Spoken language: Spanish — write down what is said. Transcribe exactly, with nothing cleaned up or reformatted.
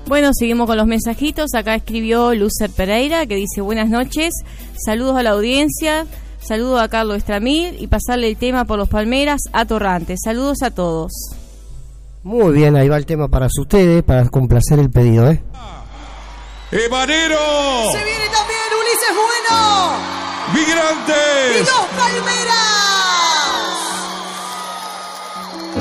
Bueno, seguimos con los mensajitos. Acá escribió Lucer Pereira, que dice: buenas noches, saludos a la audiencia, saludos a Carlos Estramil y pasarle el tema por los Palmeras a Torrante. Saludos a todos. Muy bien, ahí va el tema para ustedes, para complacer el pedido, ¿eh? ¡Ebanero! Se viene también Ulises Bueno. ¡Migrantes! ¡Y los Palmeras!